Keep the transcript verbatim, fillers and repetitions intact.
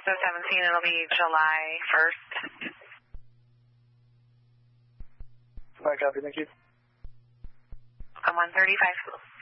S O seventeen, it'll be July first. All right, copy, thank you. I'm one thirty-five.